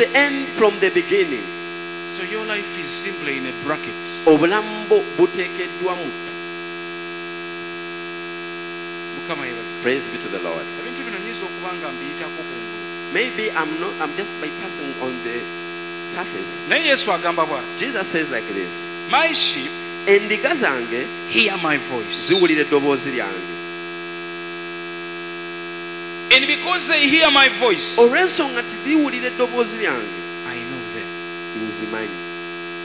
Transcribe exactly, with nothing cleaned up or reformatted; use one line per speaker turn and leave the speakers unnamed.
the end from the beginning.
So your life is simply in a bracket.
Obulamu bwo buteekeddwa mu.
Mukama yebaze.
Praise be to the Lord.
Ebintu bino nyinza okuba nga mbiyitako kungulu.
Maybe I'm not. I'm just bypassing on the surface.
Naye Yesu agamba bwa.
Jesus says like this.
My sheep
Endiga zange
hear my voice.
ziwulira eddoboozi lyange.
And because they hear my voice,
Olw'ensonga nti biwulira eddoboozi lyange,
I know them.
nzimanyi.